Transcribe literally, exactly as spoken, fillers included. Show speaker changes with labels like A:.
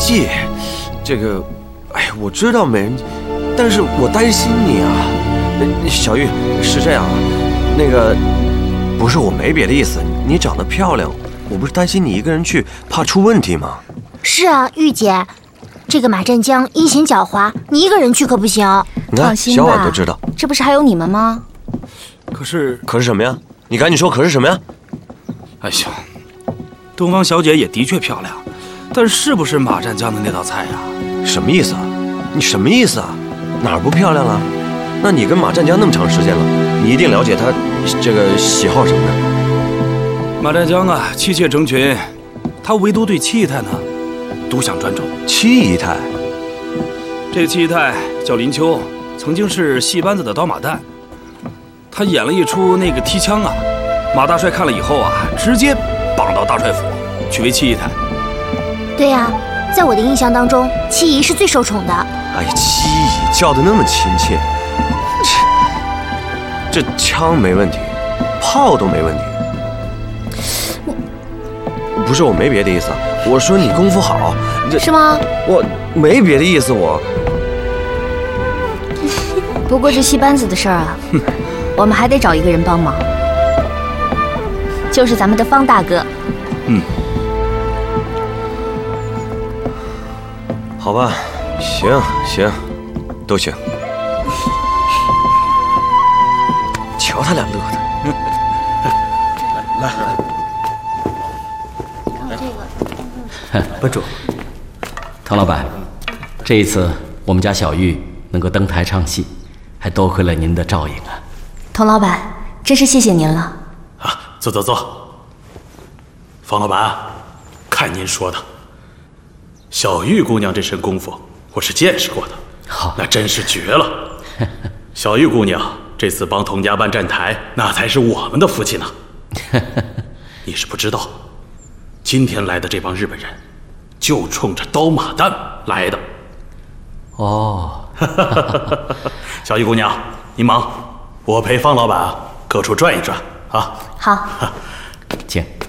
A: 计，这个，哎，我知道没人，但是我担心你啊。小玉，是这样啊，那个，不是我没别的意思，你长得漂亮，我不是担心你一个人去怕出问题吗？
B: 是啊，玉姐，这个马占江阴险狡猾，你一个人去可不行。
A: 你看，小婉都知道，
C: 这不是还有你们吗？
D: 可是，
A: 可是什么呀？你赶紧说，可是什么呀？
D: 哎呀，东方小姐也的确漂亮，但是不是马占江的那道菜呀？
A: 什么意思啊？你什么意思啊？哪儿不漂亮了？那你跟马占江那么长时间了，你一定了解他这个喜好什么的。
D: 马占江啊，妻妾成群，他唯独对七姨太呢，独享专宠。
A: 七姨太，
D: 这个七姨太叫林秋，曾经是戏班子的刀马旦。她演了一出那个踢枪啊，马大帅看了以后啊，直接绑到大帅府，娶为七姨太。
B: 对呀、啊，在我的印象当中，七姨是最受宠的。
A: 哎呀，七姨叫得那么亲切，这这枪没问题，炮都没问题。不是我没别的意思，我说你功夫好，这
C: 是吗？
A: 我没别的意思，我。
C: 不过这戏班子的事儿啊，我们还得找一个人帮忙，就是咱们的方大哥。
D: 嗯，
A: 好吧，行行，都行。瞧他俩乐的。
E: 来来。班主，
F: 唐老板，这一次我们家小玉能够登台唱戏，还多亏了您的照应啊。
C: 童老板，真是谢谢您了。
E: 啊，坐坐坐。方老板，看您说的，小玉姑娘这身功夫我是见识过的，
F: 好，
E: 那真是绝了。小玉姑娘这次帮童家班站台，那才是我们的福气呢。你是不知道，今天来的这帮日本人，就冲着刀马旦来的。
F: 哦，
E: 小玉姑娘，你忙，我陪方老板各处转一转啊。
C: 好，
F: 请。